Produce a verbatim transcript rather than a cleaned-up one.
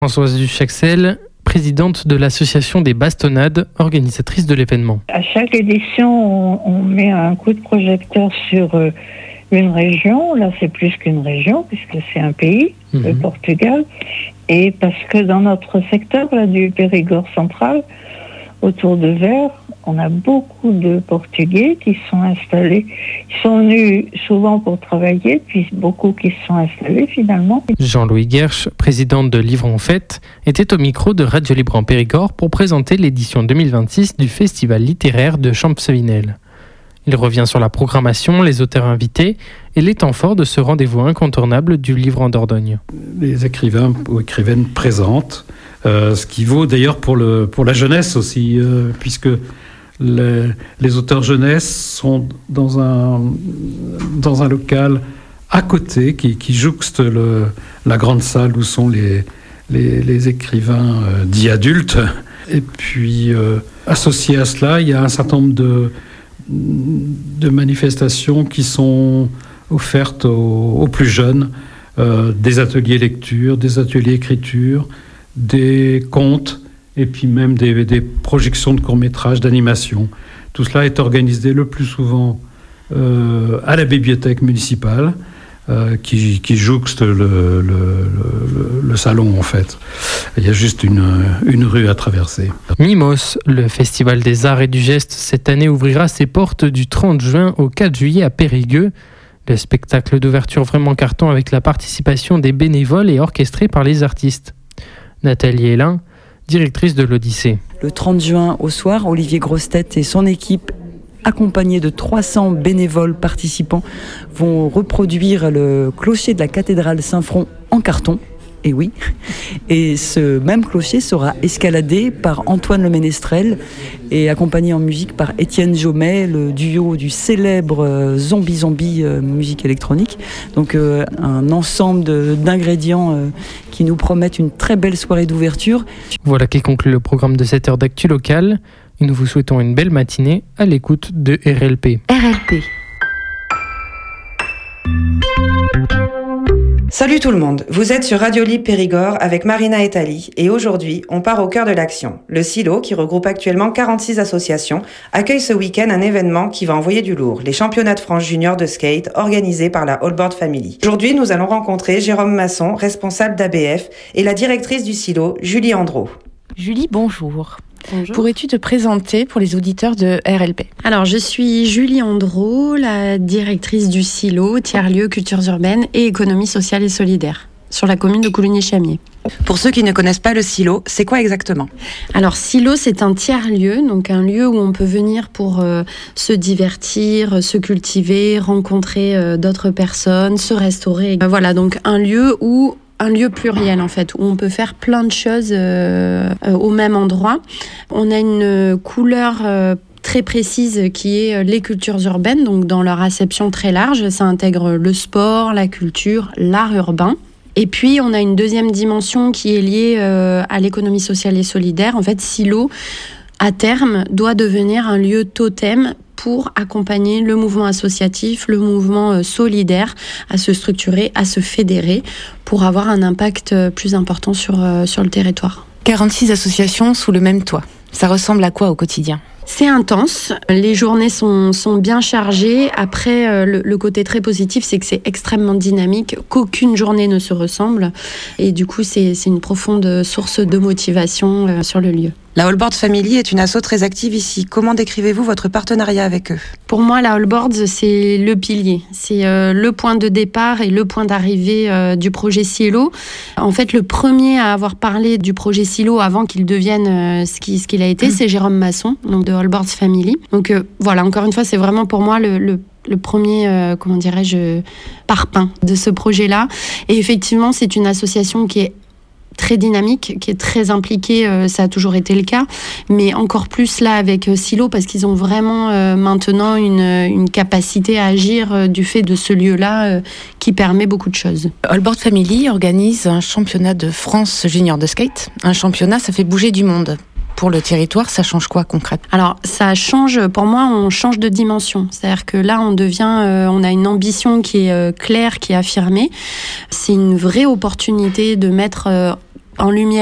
Françoise Duchaxel, présidente de l'association des Bastonnades, organisatrice de l'événement. À chaque édition, on, on met un coup de projecteur sur euh, une région. Là, c'est plus qu'une région, puisque c'est un pays, mmh. le Portugal. Et parce que dans notre secteur là, du Périgord central, autour de Vers, on a beaucoup de Portugais qui sont installés. Ils sont venus souvent pour travailler, puis beaucoup qui se sont installés finalement. Jean-Louis Guerche, président de Livre en Fête, était au micro de Radio Libre en Périgord pour présenter l'édition deux mille vingt-six du Festival littéraire de Champcevinel. Il revient sur la programmation, les auteurs invités et les temps forts de ce rendez-vous incontournable du livre en Dordogne. Les écrivains ou écrivaines présentent, euh, ce qui vaut d'ailleurs pour, le, pour la jeunesse aussi, euh, puisque les, les auteurs jeunesse sont dans un, dans un local à côté qui, qui jouxte le, la grande salle où sont les, les, les écrivains euh, dits adultes. Et puis, euh, associé à cela, il y a un certain nombre de de manifestations qui sont offertes aux, aux plus jeunes, euh, des ateliers lecture, des ateliers écriture, des contes et puis même des, des projections de courts-métrages, d'animation. Tout cela est organisé le plus souvent euh, à la bibliothèque municipale euh, qui, qui jouxte le, le, le, le salon en fait. Il y a juste une, une rue à traverser. Mimos, le Festival des Arts et du Geste, cette année ouvrira ses portes du trente juin au quatre juillet à Périgueux. Le spectacle d'ouverture vraiment carton avec la participation des bénévoles et orchestré par les artistes. Nathalie Hélin, directrice de l'Odyssée. Le trente juin au soir, Olivier Grostet et son équipe, accompagnés de trois cents bénévoles participants, vont reproduire le clocher de la cathédrale Saint-Front en carton. Et oui, et ce même clocher sera escaladé par Antoine Le Ménestrel et accompagné en musique par Étienne Jomet, le duo du célèbre Zombie Zombie euh, musique électronique. Donc euh, un ensemble de, d'ingrédients euh, qui nous promettent une très belle soirée d'ouverture. Voilà qui conclut le programme de cette heure d'actu locale. Et nous vous souhaitons une belle matinée à l'écoute de R L P. R L P. Salut tout le monde, vous êtes sur Radio Libre Périgord avec Marina et Tali et aujourd'hui on part au cœur de l'action. Le Silo, qui regroupe actuellement quarante-six associations, accueille ce week-end un événement qui va envoyer du lourd, les championnats de France junior de skate organisés par la Allboard Family. Aujourd'hui nous allons rencontrer Jérôme Masson, responsable d'A B F, et la directrice du Silo, Julie Andro. Julie, bonjour. Bonjour. Pourrais-tu te présenter pour les auditeurs de R L P ? Alors, je suis Julie Andro, la directrice du Silo, tiers-lieu cultures urbaines et économie sociale et solidaire, sur la commune de Coulugny-Chamiers. Pour ceux qui ne connaissent pas le Silo, c'est quoi exactement ? Alors, Silo, c'est un tiers-lieu, donc un lieu où on peut venir pour euh, se divertir, se cultiver, rencontrer euh, d'autres personnes, se restaurer. Euh, voilà, donc un lieu où... un lieu pluriel en fait, où on peut faire plein de choses euh, euh, au même endroit. On a une couleur euh, très précise qui est les cultures urbaines, donc dans leur acception très large, ça intègre le sport, la culture, l'art urbain. Et puis on a une deuxième dimension qui est liée euh, à l'économie sociale et solidaire. En fait, Silo, à terme, doit devenir un lieu totem pour accompagner le mouvement associatif, le mouvement solidaire à se structurer, à se fédérer pour avoir un impact plus important sur, sur le territoire. quarante-six associations sous le même toit. Ça ressemble à quoi au quotidien ? C'est intense, les journées sont, sont bien chargées. Après, le, le côté très positif, c'est que c'est extrêmement dynamique, qu'aucune journée ne se ressemble. Et du coup, c'est, c'est une profonde source de motivation euh, sur le lieu. La Allboard Family est une asso très active ici. Comment décrivez-vous votre partenariat avec eux ? Pour moi, la Allboard, c'est le pilier. C'est euh, le point de départ et le point d'arrivée euh, du projet Silo. En fait, le premier à avoir parlé du projet Silo avant qu'il devienne euh, ce, qui, ce qu'il a été, mmh. c'est Jérôme Masson, donc de Allboard Family. Donc euh, voilà, encore une fois, c'est vraiment pour moi le... le le premier, euh, comment dirais-je, parpaing de ce projet-là. Et effectivement, c'est une association qui est très dynamique, qui est très impliquée, euh, ça a toujours été le cas, mais encore plus là avec euh, Silo, parce qu'ils ont vraiment euh, maintenant une, une capacité à agir euh, du fait de ce lieu-là euh, qui permet beaucoup de choses. Allboard Family organise un championnat de France junior de skate. Un championnat, ça fait bouger du monde. Pour le territoire, ça change quoi concrètement ? Alors, ça change, pour moi, on change de dimension. C'est-à-dire que là, on devient, euh, on a une ambition qui est euh, claire, qui est affirmée. C'est une vraie opportunité de mettre euh, en lumière